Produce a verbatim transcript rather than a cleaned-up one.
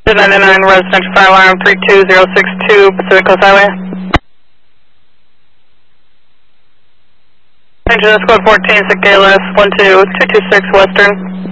ninety-nine residential fire alarm three two zero six two Pacific Coast Highway. Engine code fourteen, Sick Gale one two two two six Western.